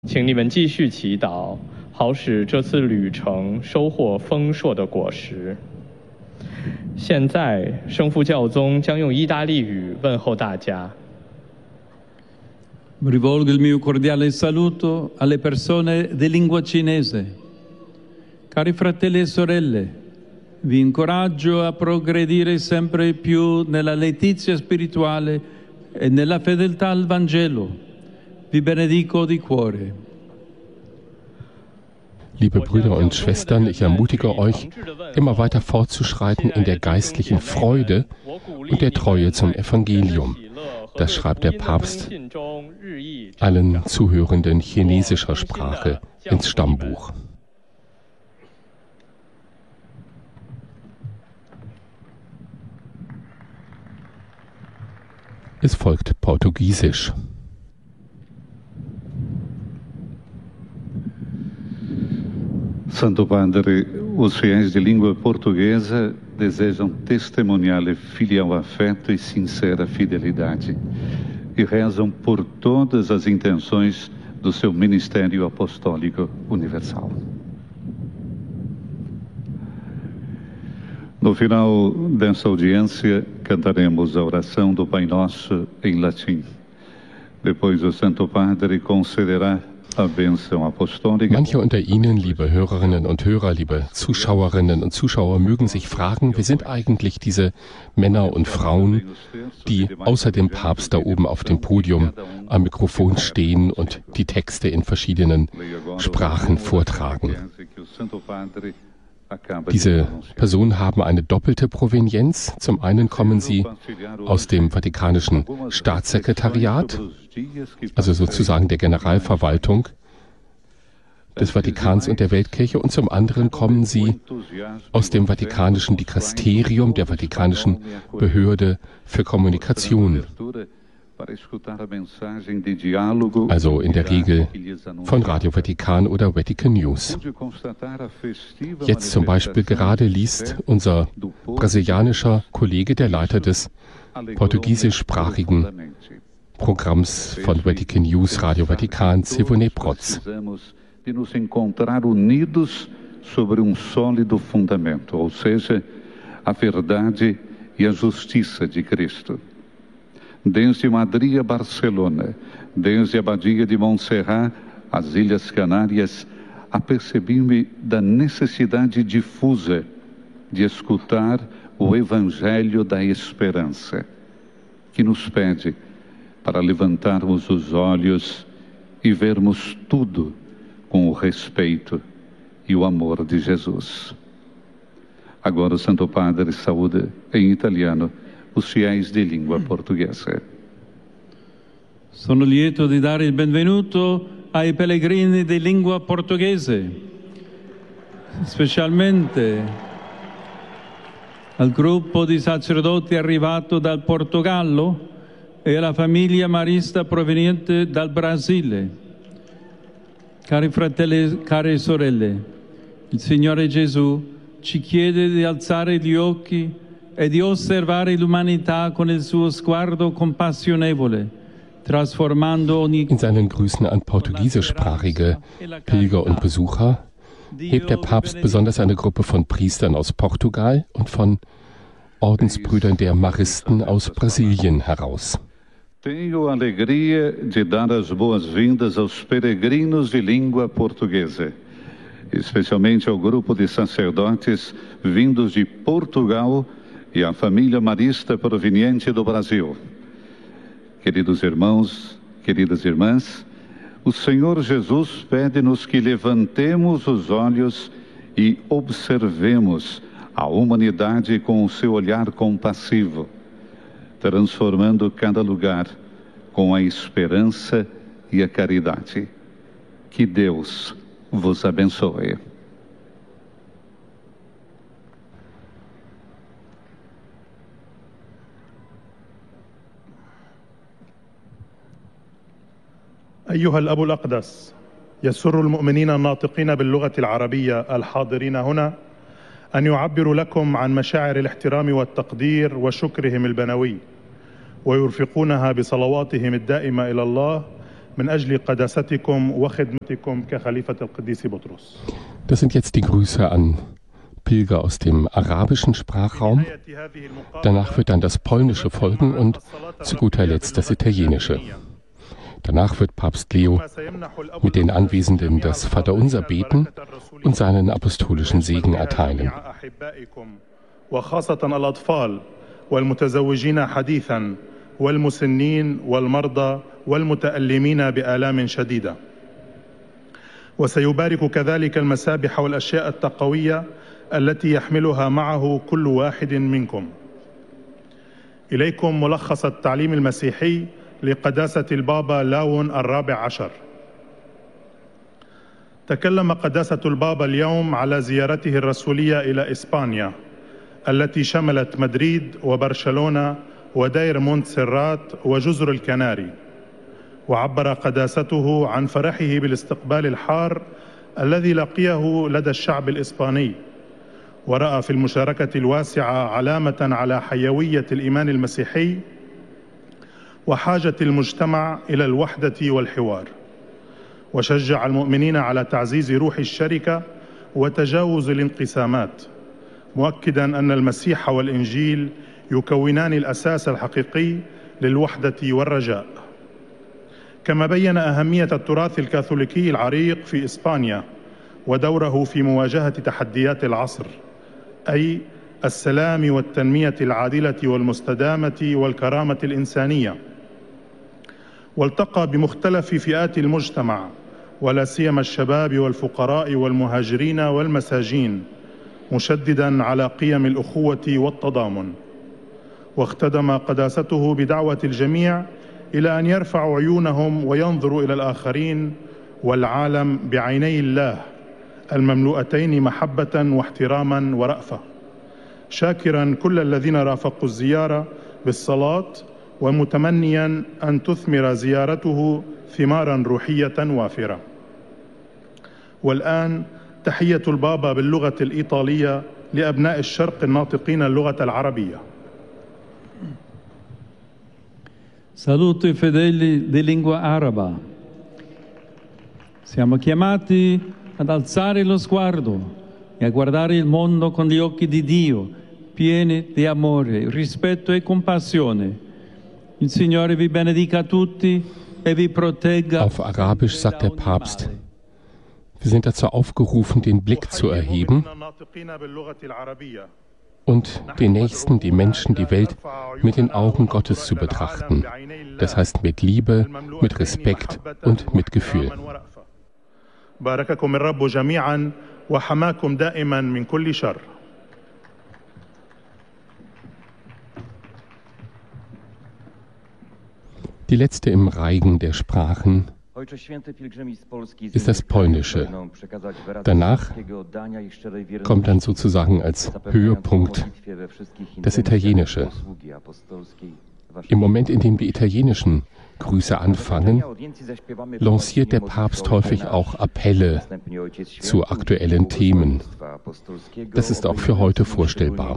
请你们继续祈祷，好使这次旅程收获丰硕的果实。现在，圣父教宗将用意大利语问候大家。 Rivolgo il mio cordiale saluto alle persone di lingua cinese. Cari fratelli e sorelle, vi incoraggio a progredire sempre più nella letizia spirituale e nella fedeltà al Vangelo. Vi benedico di cuore. Liebe Brüder und Schwestern, ich ermutige euch, immer weiter fortzuschreiten in der geistlichen Freude und der Treue zum Evangelium. Das schreibt der Papst allen Zuhörenden chinesischer Sprache ins Stammbuch. Es folgt Portugiesisch. Santo Padre, os fiéis de língua portuguesa desejam testemunhar-lhe filial afeto e sincera fidelidade e rezam por todas as intenções do seu ministério apostólico universal. No final dessa audiência, cantaremos a oração do Pai Nosso em latim. Depois o Santo Padre concederá Manche unter Ihnen, liebe Hörerinnen und Hörer, liebe Zuschauerinnen und Zuschauer, mögen sich fragen, wer sind eigentlich diese Männer und Frauen, die außer dem Papst da oben auf dem Podium am Mikrofon stehen und die Texte in verschiedenen Sprachen vortragen. Diese Personen haben eine doppelte Provenienz. Zum einen kommen sie aus dem Vatikanischen Staatssekretariat, also sozusagen der Generalverwaltung des Vatikans und der Weltkirche, und zum anderen kommen sie aus dem Vatikanischen Dikasterium, der Vatikanischen Behörde für Kommunikation. Also in der Regel von Radio Vatikan oder Vatican News. Jetzt zum Beispiel gerade liest unser brasilianischer Kollege, der Leiter des portugiesischsprachigen Programms von Vatican News, Radio Vatikan, Silvone Protz. De nos encontrar unidos sobre sólido fundamento, ou seja, a verdade e a justiça de Cristo. Desde Madrid a Barcelona, desde a Abadia de Montserrat às Ilhas Canárias, apercebi-me da necessidade difusa de escutar o Evangelho da Esperança, que nos pede para levantarmos os olhos e vermos tudo com o respeito e o amor de Jesus. Agora o Santo Padre saúda em italiano os fiéis di lingua portoghese. Sono lieto di dare il benvenuto ai pellegrini di lingua portoghese, specialmente al gruppo di sacerdoti arrivato dal Portogallo e alla famiglia marista proveniente dal Brasile. Cari fratelli, care sorelle, il Signore Gesù ci chiede di alzare gli occhi e di osservare l'umanità con il suo sguardo compassionevole, trasformando ogni... In seinen Grüßen an portugiesischsprachige Pilger und Besucher hebt der Papst besonders eine Gruppe von Priestern aus Portugal und von Ordensbrüdern der Maristen aus Brasilien heraus. Tenho a alegria de dar as boas-vindas aos peregrinos de língua portuguesa, especialmente ao grupo de sacerdotes vindos de Portugal e à família marista proveniente do Brasil. Queridos irmãos, queridas irmãs, o Senhor Jesus pede-nos que levantemos os olhos e observemos a humanidade com o seu olhar compassivo, transformando cada lugar com a esperança e a caridade. Que Deus vos abençoe. أيها الأب الأقدس، يسر المؤمنين الناطقين باللغة العربية الحاضرين هنا أن يعبروا لكم عن مشاعر الاحترام والتقدير وشكرهم البنوي، ويرفقونها بصلواتهم الدائمة إلى الله من أجل قداستكم وخدمتكم كخليفة القديس بطرس. Das sind jetzt die Grüße an Pilger aus dem arabischen Sprachraum. Danach wird dann das Polnische folgen und zu guter Letzt das Italienische. Danach wird Papst Leo mit den Anwesenden das Vaterunser beten und seinen apostolischen Segen erteilen. والمسنين والمرضى والمتألمين بآلام شديدة. وسيبارك كذلك المسابح والأشياء التقوية التي يحملها معه كل واحد منكم. إليكم ملخص التعليم المسيحي لقداسة البابا لاون الرابع عشر. تكلم قداسة البابا اليوم على زيارته الرسولية إلى إسبانيا التي شملت مدريد وبرشلونة ودير مونتسيرات وجزر الكناري، وعبر قداسته عن فرحه بالاستقبال الحار الذي لقيه لدى الشعب الإسباني، ورأى في المشاركة الواسعة علامة على حيوية الإيمان المسيحي وحاجة المجتمع إلى الوحدة والحوار، وشجع المؤمنين على تعزيز روح الشركة وتجاوز الانقسامات، مؤكدا أن المسيح والإنجيل يكونان الأساس الحقيقي للوحدة والرجاء. كما بين أهمية التراث الكاثوليكي العريق في إسبانيا ودوره في مواجهة تحديات العصر، أي السلام والتنمية العادلة والمستدامة والكرامة الإنسانية، والتقى بمختلف فئات المجتمع ولا سيما الشباب والفقراء والمهاجرين والمساجين، مشددا على قيم الأخوة والتضامن. واختدم قداسته بدعوة الجميع إلى أن يرفعوا عيونهم وينظروا إلى الآخرين والعالم بعيني الله المملوءتين محبة واحتراما ورأفة، شاكرا كل الذين رافقوا الزيارة بالصلاة ومتمنيا أن تثمر زيارته ثمارا روحية وافرة. والآن تحية البابا باللغة الإيطالية لأبناء الشرق الناطقين اللغة العربية. Saluto i fedeli di lingua araba. Siamo chiamati ad alzare lo sguardo e a guardare il mondo con gli occhi di Dio, pieni di amore, rispetto e compassione. Il Signore vi benedica tutti e vi protegga. Auf Arabisch sagt der Papst: Wir sind dazu aufgerufen, den Blick zu erheben und den Nächsten, die Menschen, die Welt mit den Augen Gottes zu betrachten. Das heißt mit Liebe, mit Respekt und mit Gefühl. Die letzte im Reigen der Sprachen ist das Polnische. Danach kommt dann sozusagen als Höhepunkt das Italienische. Im Moment, in dem die italienischen Grüße anfangen, lanciert der Papst häufig auch Appelle zu aktuellen Themen. Das ist auch für heute vorstellbar.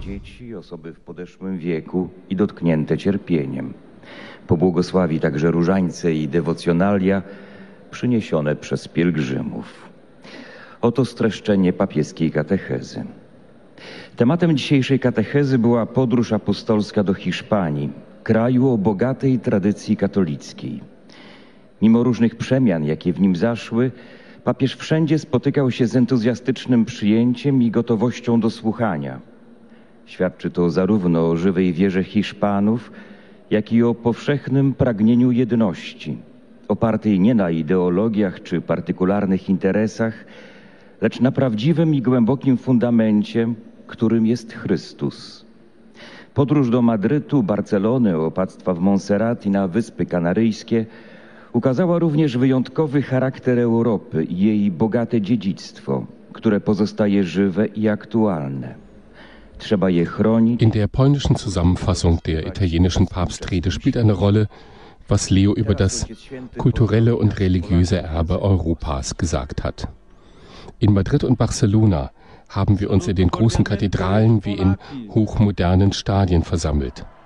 Pobłogosławi także różańce i dewocjonalia przyniesione przez pielgrzymów. Oto streszczenie papieskiej katechezy. Tematem dzisiejszej katechezy była podróż apostolska do Hiszpanii, kraju o bogatej tradycji katolickiej. Mimo różnych przemian, jakie w nim zaszły, papież wszędzie spotykał się z entuzjastycznym przyjęciem i gotowością do słuchania. Świadczy to zarówno o żywej wierze Hiszpanów, jak i o powszechnym pragnieniu jedności, opartej nie na ideologiach czy partykularnych interesach, lecz na prawdziwym i głębokim fundamencie, którym jest Chrystus. Podróż do Madrytu, Barcelony, opactwa w Montserrat i na Wyspy Kanaryjskie ukazała również wyjątkowy charakter Europy i jej bogate dziedzictwo, które pozostaje żywe i aktualne. In der polnischen Zusammenfassung der italienischen Papstrede spielt eine Rolle, was Leo über das kulturelle und religiöse Erbe Europas gesagt hat. In Madrid und Barcelona haben wir uns in den großen Kathedralen wie in hochmodernen Stadien versammelt.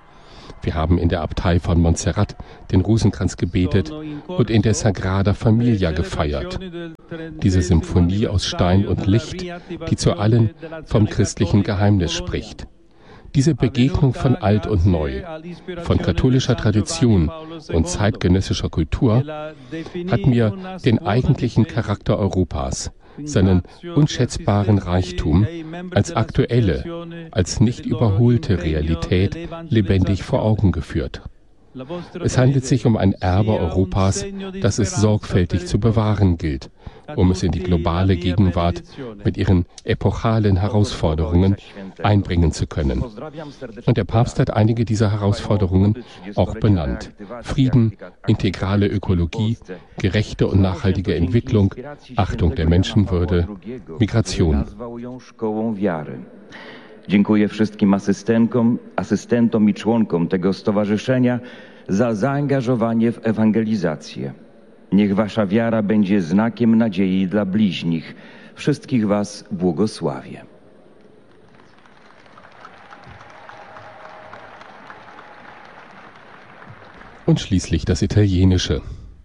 Wir haben in der Abtei von Montserrat den Rosenkranz gebetet und in der Sagrada Familia gefeiert. Diese Symphonie aus Stein und Licht, die zu allen vom christlichen Geheimnis spricht. Diese Begegnung von Alt und Neu, von katholischer Tradition und zeitgenössischer Kultur hat mir den eigentlichen Charakter Europas, seinen unschätzbaren Reichtum als aktuelle, als nicht überholte Realität lebendig vor Augen geführt. Es handelt sich um ein Erbe Europas, das es sorgfältig zu bewahren gilt, um es in die globale Gegenwart mit ihren epochalen Herausforderungen einbringen zu können. Und der Papst hat einige dieser Herausforderungen auch benannt. Frieden, integrale Ökologie, gerechte und nachhaltige Entwicklung, Achtung der Menschenwürde, Migration. Dziękuję wszystkim asystentom i członkom tego stowarzyszenia za zaangażowanie w ewangelizację. Niech wasza wiara będzie znakiem nadziei dla bliźnich. Wszystkich was błogosławię. Und schließlich das Italienische.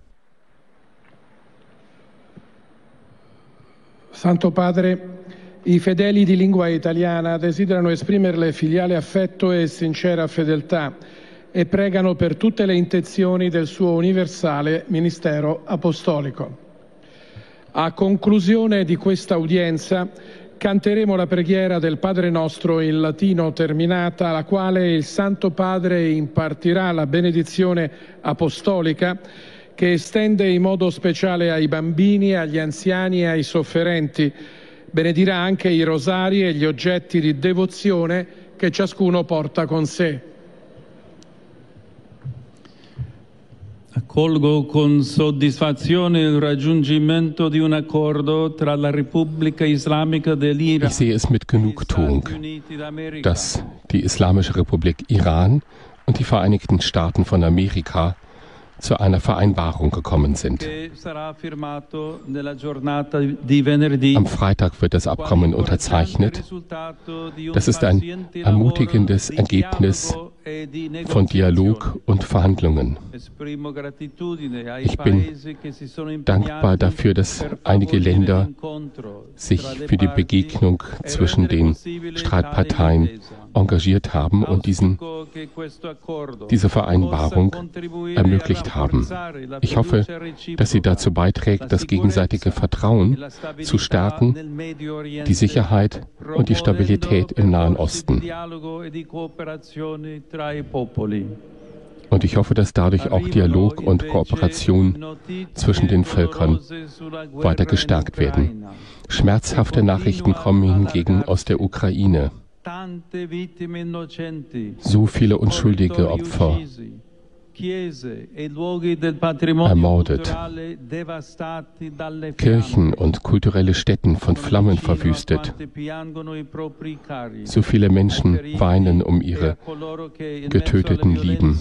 Santo Padre, i fedeli di lingua italiana desiderano esprimerle filiale affetto e sincera fedeltà e pregano per tutte le intenzioni del suo universale ministero apostolico. A conclusione di questa udienza canteremo la preghiera del Padre Nostro in latino terminata, alla quale il Santo Padre impartirà la benedizione apostolica che estende in modo speciale ai bambini, agli anziani e ai sofferenti. Benedirà anche i rosari e gli oggetti di devozione che ciascuno porta con sé. Accolgo con soddisfazione il raggiungimento di un accordo tra la Repubblica Islamica dell'Iran. Ich sehe es mit Genugtuung, dass die Islamische Republik Iran und die Vereinigten Staaten von Amerika zu einer Vereinbarung gekommen sind. Am Freitag wird das Abkommen unterzeichnet. Das ist ein ermutigendes Ergebnis von Dialog und Verhandlungen. Ich bin dankbar dafür, dass einige Länder sich für die Begegnung zwischen den Streitparteien engagiert haben und diese Vereinbarung ermöglicht haben. Ich hoffe, dass sie dazu beiträgt, das gegenseitige Vertrauen zu stärken, die Sicherheit und die Stabilität im Nahen Osten. Und ich hoffe, dass dadurch auch Dialog und Kooperation zwischen den Völkern weiter gestärkt werden. Schmerzhafte Nachrichten kommen hingegen aus der Ukraine. So viele unschuldige Opfer ermordet, Kirchen und kulturelle Stätten von Flammen verwüstet. So viele Menschen weinen um ihre getöteten Lieben.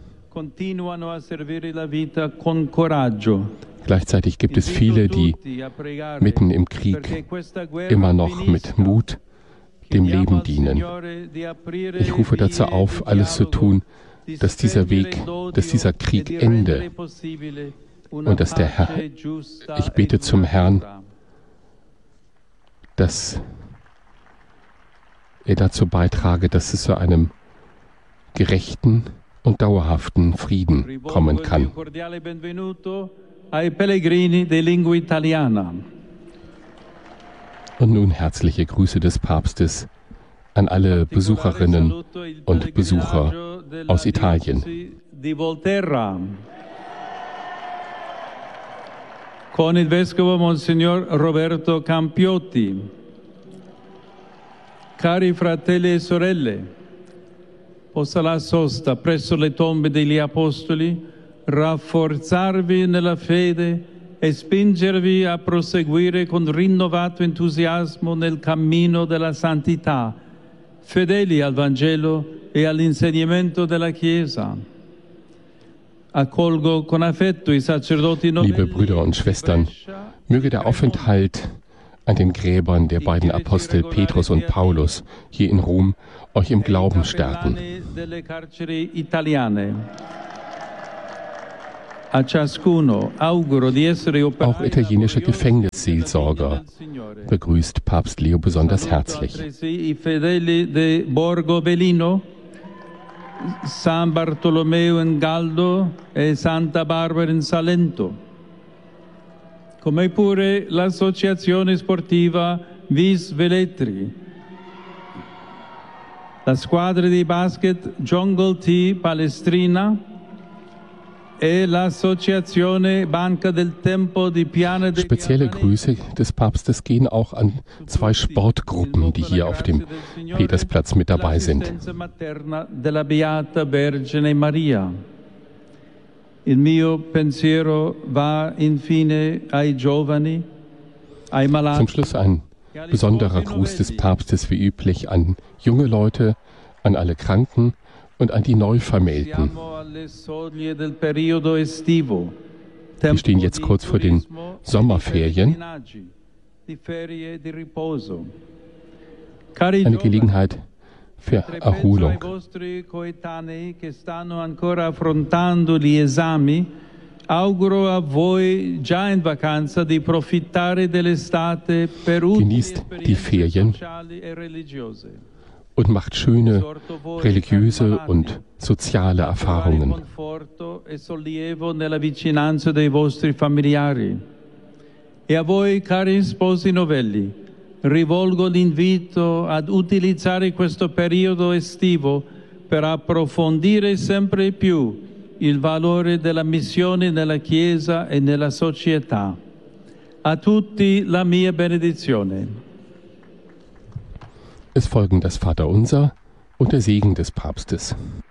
Gleichzeitig gibt es viele, die mitten im Krieg immer noch mit Mut dem Leben dienen. Ich rufe dazu auf, alles zu tun, dass dieser Weg, dass dieser Krieg ende und dass der Herr, ich bete zum Herrn, dass er dazu beitrage, dass es zu einem gerechten und dauerhaften Frieden kommen kann. Und nun herzliche Grüße des Papstes an alle Besucherinnen und Besucher aus Italien. Con il Vescovo Monsignor Roberto Campiotti. Cari fratelli e sorelle, possa la sosta presso le tombe degli Apostoli rafforzarvi nella fede e spingervi a proseguire con rinnovato entusiasmo nel cammino della santità, fedeli al Vangelo e all'insegnamento della Chiesa. Accolgo con affetto i sacerdoti novelli. Liebe Brüder und Schwestern, möge der Aufenthalt an den Gräbern der beiden Apostel Petrus und Paulus hier in Rom euch im Glauben stärken. Auch italienische Gefängnisseelsorger begrüßt Papst Leo besonders herzlich. San Bartolomeo in Galdo e Santa Barbara in Salento, come pure l'Associazione Sportiva Vis Velletri, la squadra di basket Jungle T Palestrina e l'Associazione Banca del Tempo di Piana degli Spezielle Grüße des Papstes gehen auch an 2 Sportgruppen, die hier auf dem Petersplatz mit dabei sind. Il mio pensiero va infine ai giovani, ai malati. Zum Schluss ein besonderer Gruß des Papstes wie üblich an junge Leute, an alle Kranken und an die Neuvermählten. Wir stehen jetzt kurz vor den Sommerferien. Eine Gelegenheit für Erholung. Auguro a voi già in vacanza di approfittare dell'estate per Genießt die Ferien und macht schöne religiöse und soziale Erfahrungen. E a voi, cari sposi novelli, rivolgo l'invito ad utilizzare questo periodo estivo per approfondire sempre più il valore della missione nella Chiesa e nella società. A tutti la mia benedizione. Es folgen das Vaterunser und der Segen des Papstes.